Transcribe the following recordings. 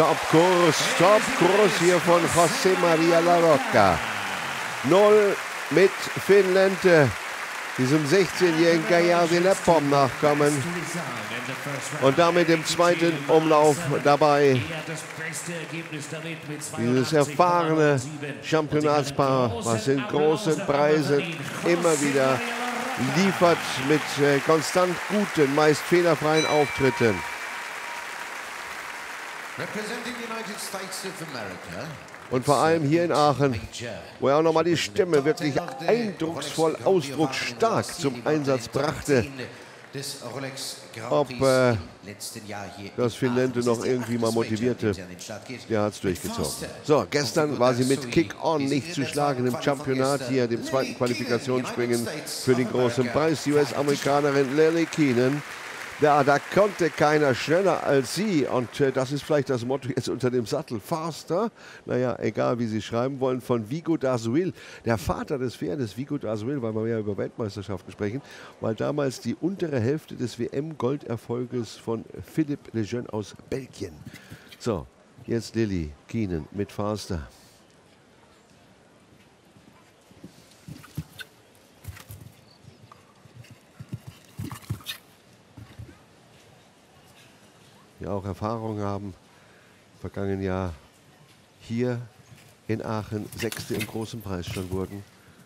Top-Kurs hier von José María Larroca. 0 mit Finn Lente, diesem 16-jährigen Gaillard de la Pomme nachkommen. Und damit im zweiten Umlauf dabei dieses erfahrene Championatspaar, was in großen Preisen immer wieder liefert mit konstant guten, meist fehlerfreien Auftritten. Und vor allem hier in Aachen, wo er auch nochmal die Stimme wirklich eindrucksvoll, ausdrucksstark zum Einsatz brachte. Ob das Finn Lente noch irgendwie mal motivierte, der hat es durchgezogen. So, gestern war sie mit Kick-On nicht zu schlagen im Championat, hier dem zweiten Qualifikationsspringen für den großen Preis. Die US-Amerikanerin Lily Keenan. Ja, da konnte keiner schneller als sie. Und das ist vielleicht das Motto jetzt unter dem Sattel. Faster, naja, egal wie Sie schreiben wollen, von Vigo d'Azuil. Der Vater des Pferdes, Vigo d'Azuil, weil wir ja über Weltmeisterschaften sprechen, war damals die untere Hälfte des WM-Golderfolges von Philippe Lejeune aus Belgien. So, jetzt Lily Keenan mit Faster. Die auch Erfahrung haben, im vergangenen Jahr hier in Aachen Sechste im großen Preis schon wurden.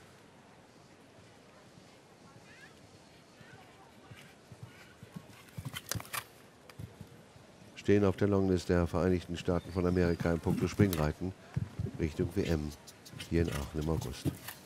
Stehen auf der Longlist der Vereinigten Staaten von Amerika im Punkto Springreiten Richtung WM hier in Aachen im August.